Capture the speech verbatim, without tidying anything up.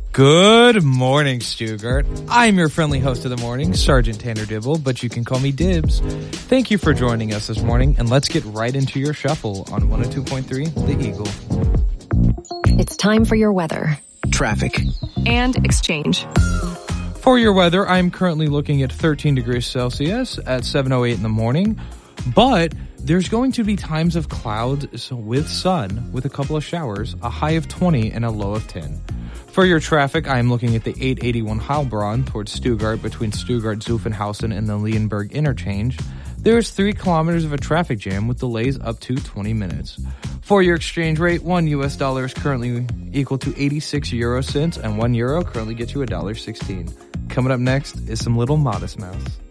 Good morning, Stuttgart. I'm your friendly host of the morning, Sergeant Tanner Dibble, but you can call me Dibs. Thank you for joining us this morning, and let's get right into your shuffle on one oh two point three The Eagle. It's time for your weather, traffic, and exchange. For your weather, I'm currently looking at thirteen degrees Celsius at seven oh eight in the morning, but there's going to be times of clouds with sun with a couple of showers, a high of twenty and a low of ten. For your traffic, I am looking at the eight eighty-one Heilbronn towards Stuttgart between Stuttgart-Zuffenhausen and the Leonberg interchange. There is three kilometers of a traffic jam with delays up to twenty minutes. For your exchange rate, one U S dollar is currently equal to eighty-six euro cents, and one euro currently gets you one dollar sixteen. Coming up next is some Little Modest Mouse.